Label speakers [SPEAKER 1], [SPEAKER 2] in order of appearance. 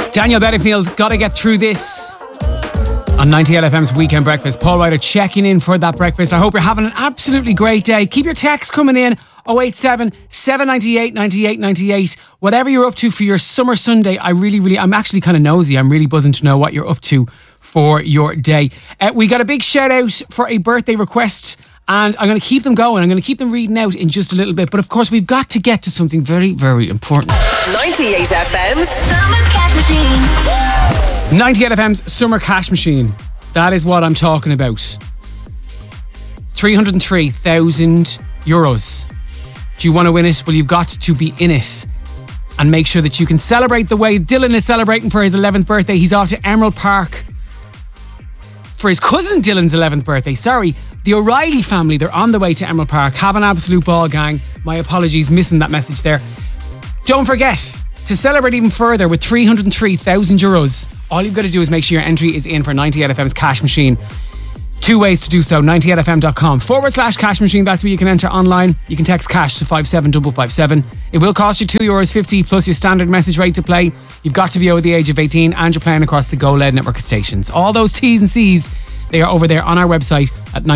[SPEAKER 1] Daniel Bedingfield, gotta get through this on 98FM's Weekend Breakfast. Paul Ryder checking in for that breakfast. I hope you're having an absolutely great day. Keep your texts coming in. 087 798 98 98. Whatever you're up to for your summer Sunday, I'm actually kind of nosy. I'm really buzzing to know what you're up to for your day. We got a big shout out for a birthday request, and I'm going to keep them going. I'm going to keep them reading out in just a little bit. But of course, we've got to get to something very, very important.
[SPEAKER 2] 98FM's Summer Cash Machine.
[SPEAKER 1] 98FM's Summer Cash Machine. That is what I'm talking about. 303,000 euros. Do you want to win it? Well, you've got to be in it and make sure that you can celebrate the way Dylan is celebrating for his 11th birthday. He's off to Emerald Park for his cousin Dylan's 11th birthday. Sorry, the O'Reilly family, they're on the way to Emerald Park. Have an absolute ball, gang. My apologies, missing that message there. Don't forget to celebrate even further with 303,000 euros. All you've got to do is make sure your entry is in for 98FM's Cash Machine. Two ways to do so. 98fm.com/cash machine. That's where you can enter online. You can text cash to 57557. It will cost you €2.50 plus your standard message rate to play. You've got to be over the age of 18 and you're playing across the Go LED network of stations. All those T's and C's, they are over there on our website at